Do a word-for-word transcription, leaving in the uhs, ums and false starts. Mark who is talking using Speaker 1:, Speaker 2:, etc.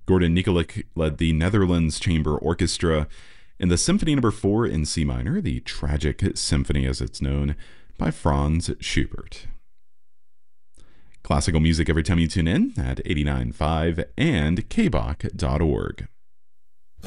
Speaker 1: Gordon Nikolic led the Netherlands Chamber Orchestra in the Symphony Number four in C minor, the Tragic Symphony as it's known, by Franz Schubert. Classical music every time you tune in at eighty-nine point five and k b o c dot org.